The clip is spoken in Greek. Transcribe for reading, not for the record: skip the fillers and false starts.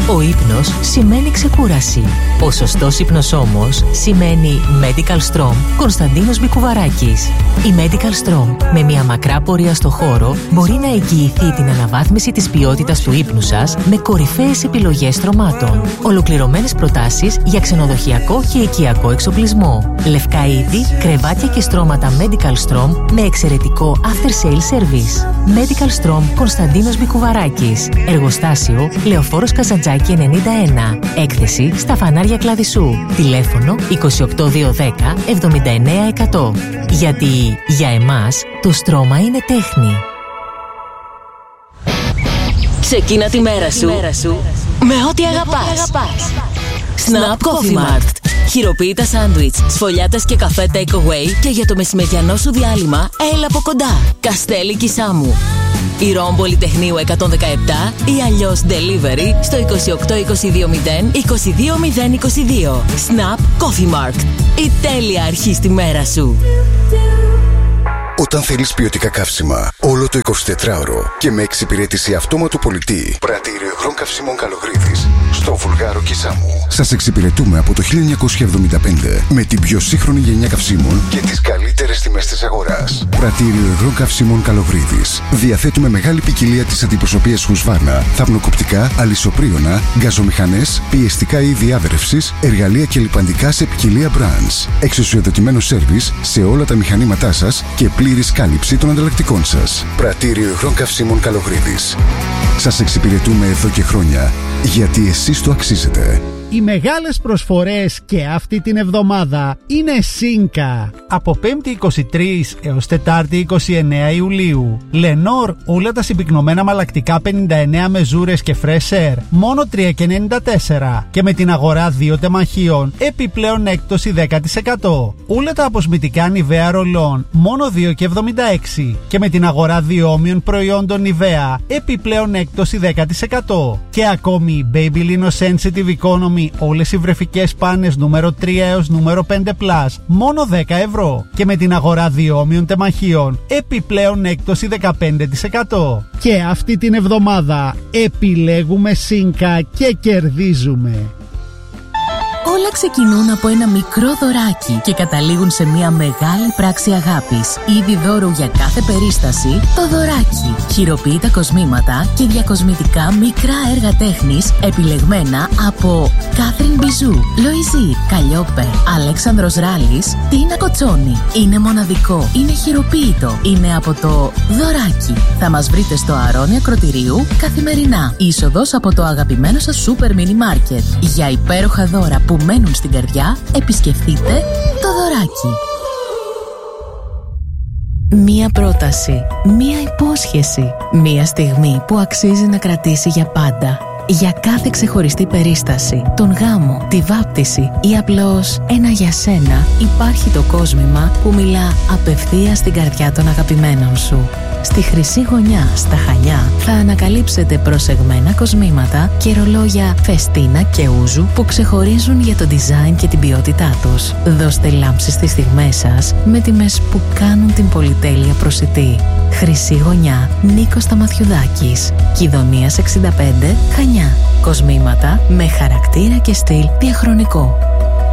Ο ύπνος σημαίνει ξεκούραση. Ο σωστός ύπνος όμως σημαίνει Medical Strom Κωνσταντίνος Μπικουβαράκης. Η Medical Strom με μια μακρά πορεία στο χώρο μπορεί να εγγυηθεί την αναβάθμιση της ποιότητας του ύπνου σας με κορυφαίες επιλογές στρωμάτων. Ολοκληρωμένες προτάσεις για ξενοδοχειακό και οικιακό εξοπλισμό. Λευκά είδη, κρεβάτια και στρώματα Medical Strom με εξαιρετικό after sale service. Medical Strom Κωνσταντίνος Μπικουβαράκης. Εργοστάσιο Λεωφόρος Καζαντζάκη 91. Έκθεση στα φανάρια Κλαδισσού. Τηλέφωνο 28210 79100. Γιατί για εμάς το στρώμα είναι τέχνη. Ξεκίνα τη μέρα σου με ό,τι αγαπάς. Snap Coffee Mart. Χειροποίητα σάντουιτς, σφολιάτες και καφέ take away και για το μεσημεριανό σου διάλειμμα έλα από κοντά. Καστέλι Κισάμου. Η Ρώμ Πολυτεχνείου 117 ή αλλιώς delivery στο 28220 22022. Snap Coffee Mart. Η τέλεια αρχή στη μέρα σου. Όταν θέλεις ποιοτικά καύσιμα όλο το 24ωρο και με εξυπηρέτηση αυτόματου πολιτή, Πρατήριο Υγρών Καυσίμων Καλογρίδης στο Βουλγάρο Κισάμου. Σας εξυπηρετούμε από το 1975 με την πιο σύγχρονη γενιά καυσίμων και τις καλύτερες τιμές της αγοράς. Πρατήριο Υγρών Καυσίμων Καλογρίδης. Διαθέτουμε μεγάλη ποικιλία της αντιπροσωπείας Husqvarna, θαπνοκοπτικά, αλυσοπρίωνα, γκαζομηχανές, πιεστικά είδη άδρευσης, εργαλεία και λιπαντικά σε ποικιλία brands. Εξουσιοδοτημένο σέρβις σε όλα τα μηχανήματά σας και πλήρης κάλυψη των ανταλλακτικών σας. Πρατήριο Υγρών Καυσίμων Καλογρίδης. Σας εξυπηρετούμε εδώ και χρόνια, γιατί εσείς το αξίζετε. Οι μεγάλες προσφορές και αυτή την εβδομάδα είναι Σίνκα. Από 5η 23 έως Τετάρτη 29 Ιουλίου. Lenor, όλα τα συμπυκνωμένα μαλακτικά 59 μεζούρες και fresh air, μόνο 3,94. Και με την αγορά 2 τεμαχίων, επιπλέον έκπτωση 10%. Όλα τα αποσμητικά Nivea ρολών, μόνο 2,76. Και με την αγορά 2 όμοιων προϊόντων Nivea, επιπλέον έκπτωση 10%. Και ακόμη Babyliss Sensitive Economy, όλες οι βρεφικές πάνες νούμερο 3 έως νούμερο 5+, μόνο 10 ευρώ. Και με την αγορά 2 όμοιων τεμαχίων, επιπλέον έκπτωση 15%. Και αυτή την εβδομάδα επιλέγουμε Σίνκα και κερδίζουμε. Όλα ξεκινούν από ένα μικρό δωράκι και καταλήγουν σε μια μεγάλη πράξη αγάπης. Είδη δώρου για κάθε περίσταση, το δωράκι. Χειροποίητα κοσμήματα και διακοσμητικά μικρά έργα τέχνης επιλεγμένα από Κάθριν Μπιζού, Λοϊζή, Καλλιόπε, Αλέξανδρος Ράλης, Τίνα Κοτσόνη. Είναι μοναδικό, είναι χειροποίητο, είναι από το δωράκι. Θα μας βρείτε στο Αρώνη Ακροτηρίου καθημερινά. Είσοδος από το αγαπημένο σας σούπερ μίνι μάρκετ. Για υπέροχα δώρα που μένουν στην καρδιά, επισκεφτείτε το δωράκι. Μία πρόταση, μία υπόσχεση, μία στιγμή που αξίζει να κρατήσει για πάντα. Για κάθε ξεχωριστή περίσταση, τον γάμο, τη βάπτιση ή απλώς ένα για σένα, υπάρχει το κόσμημα που μιλά απευθείας στην καρδιά των αγαπημένων σου. Στη Χρυσή Γωνιά, στα Χανιά, θα ανακαλύψετε προσεγμένα κοσμήματα και ρολόγια Φεστίνα και Ούζου που ξεχωρίζουν για το design και την ποιότητά τους. Δώστε λάμψη στις στιγμές σας με τιμές που κάνουν την πολυτέλεια προσιτή. Χρυσή Γωνιά, Νίκος Σταμαθιουδάκης, Κηδονίας 65, Χανιά. Κοσμήματα με χαρακτήρα και στυλ διαχρονικό.